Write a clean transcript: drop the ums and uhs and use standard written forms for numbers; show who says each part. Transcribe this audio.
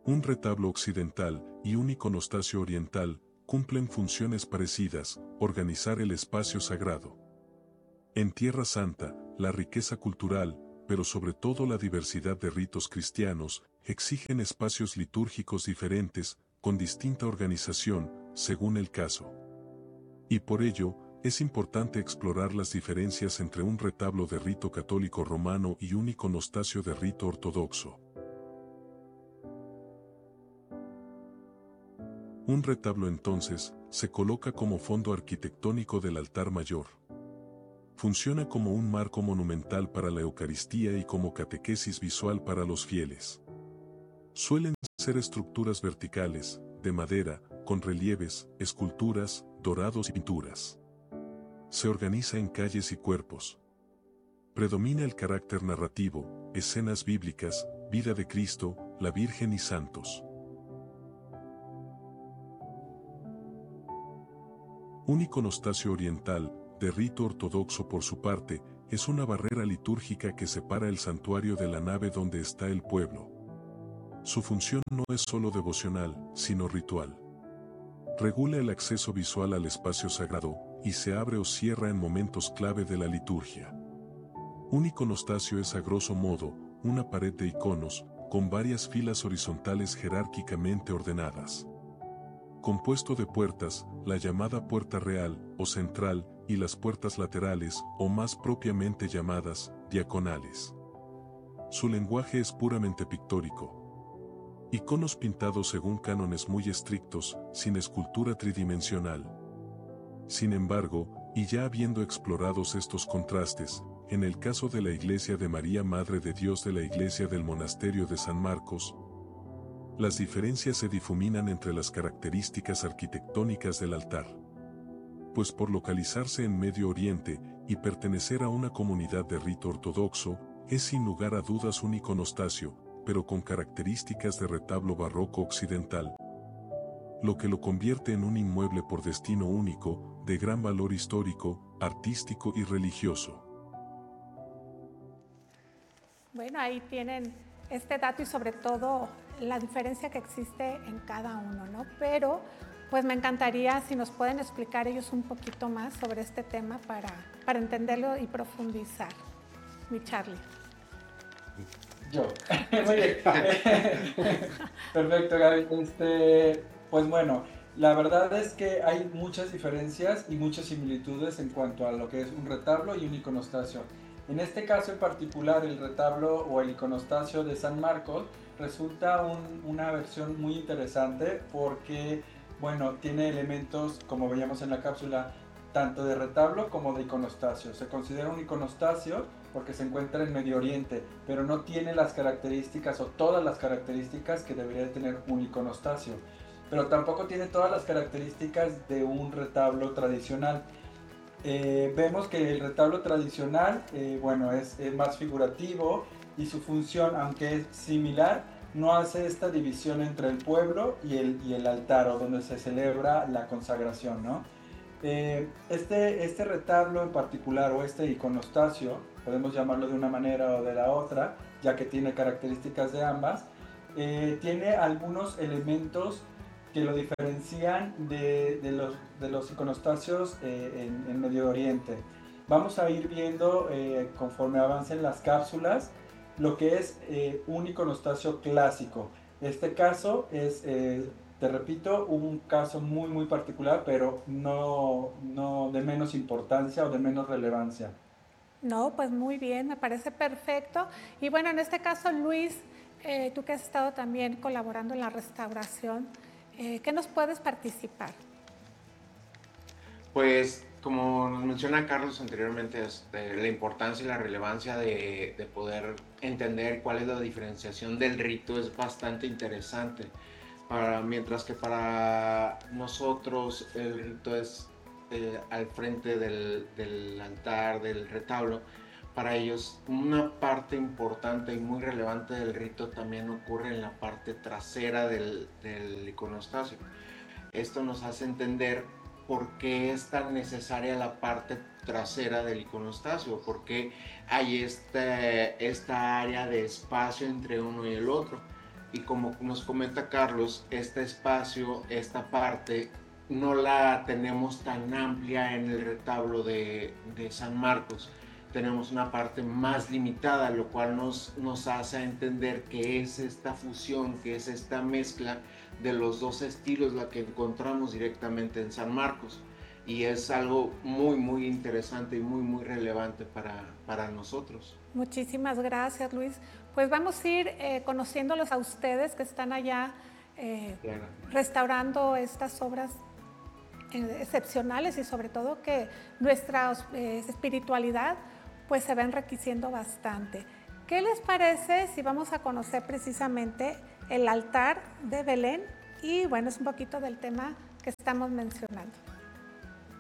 Speaker 1: Un retablo occidental y un iconostasio oriental cumplen funciones parecidas, organizar el espacio sagrado. En Tierra Santa, la riqueza cultural, pero sobre todo la diversidad de ritos cristianos, exigen espacios litúrgicos diferentes, con distinta organización, según el caso. Y por ello, es importante explorar las diferencias entre un retablo de rito católico romano y un iconostasio de rito ortodoxo. Un retablo entonces, se coloca como fondo arquitectónico del altar mayor. Funciona como un marco monumental para la Eucaristía y como catequesis visual para los fieles. Suelen ser estructuras verticales, de madera, con relieves, esculturas, dorados y pinturas. Se organiza en calles y cuerpos. Predomina el carácter narrativo, escenas bíblicas, vida de Cristo, la Virgen y santos. Un iconostasio oriental, de rito ortodoxo por su parte, es una barrera litúrgica que separa el santuario de la nave donde está el pueblo. Su función no es solo devocional, sino ritual. Regula el acceso visual al espacio sagrado, y se abre o cierra en momentos clave de la liturgia. Un iconostasio es a grosso modo, una pared de iconos, con varias filas horizontales jerárquicamente ordenadas. Compuesto de puertas, la llamada puerta real, o central, y las puertas laterales, o más propiamente llamadas, diaconales. Su lenguaje es puramente pictórico. Iconos pintados según cánones muy estrictos, sin escultura tridimensional. Sin embargo, y ya habiendo explorados estos contrastes, en el caso de la Iglesia de María Madre de Dios de la Iglesia del Monasterio de San Marcos, las diferencias se difuminan entre las características arquitectónicas del altar. Pues por localizarse en Medio Oriente y pertenecer a una comunidad de rito ortodoxo, es sin lugar a dudas un iconostasio, pero con características de retablo barroco occidental, lo que lo convierte en un inmueble por destino único, de gran valor histórico, artístico y religioso.
Speaker 2: Bueno, ahí tienen este dato y sobre todo la diferencia que existe en cada uno, ¿no? Pero pues me encantaría si nos pueden explicar ellos un poquito más sobre este tema para entenderlo y profundizar. Mi Charlie.
Speaker 3: Yo. Muy bien. Perfecto, Gaby. Pues bueno, la verdad es que hay muchas diferencias y muchas similitudes en cuanto a lo que es un retablo y un iconostasio. En este caso en particular, el retablo o el iconostasio de San Marcos resulta una versión muy interesante porque, bueno, tiene elementos, como veíamos en la cápsula, tanto de retablo como de iconostasio. Se considera un iconostasio porque se encuentra en Medio Oriente, pero no tiene las características o todas las características que debería tener un iconostasio. Pero tampoco tiene todas las características de un retablo tradicional. Vemos que el retablo tradicional, bueno, es más figurativo y su función, aunque es similar, no hace esta división entre el pueblo y el altar, o donde se celebra la consagración, ¿no? Este retablo en particular, o este iconostasio, podemos llamarlo de una manera o de la otra, ya que tiene características de ambas, tiene algunos elementos que lo diferencian de los iconostasios en Medio Oriente. Vamos a ir viendo, conforme avancen las cápsulas, lo que es un iconostasio clásico. Este caso es, te repito, un caso muy muy particular, pero no de menos importancia o de menos relevancia.
Speaker 2: No, pues muy bien, me parece perfecto. Y bueno, en este caso, Luis, tú que has estado también colaborando en la restauración, ¿qué nos puedes participar?
Speaker 4: Pues como nos menciona Carlos anteriormente, la importancia y la relevancia de poder entender cuál es la diferenciación del rito es bastante interesante. Mientras que para nosotros el rito es al frente del altar, del retablo, para ellos una parte importante y muy relevante del rito también ocurre en la parte trasera del iconostasio. Esto nos hace entender por qué es tan necesaria la parte trasera del iconostasio, por qué hay esta área de espacio entre uno y el otro. y como nos comenta Carlos, este espacio, esta parte, no la tenemos tan amplia en el retablo de San Marcos. Tenemos una parte más limitada, lo cual nos hace entender que es esta fusión, que es esta mezcla de los dos estilos la que encontramos directamente en San Marcos. Y es algo muy, muy interesante y muy, muy relevante para nosotros.
Speaker 2: Muchísimas gracias, Luis. Pues vamos a ir conociéndolos a ustedes que están allá claro, restaurando estas obras excepcionales y sobre todo que nuestra espiritualidad pues se va enriqueciendo bastante. ¿Qué les parece si vamos a conocer precisamente el altar de Belén? Y bueno, es un poquito del tema que estamos mencionando.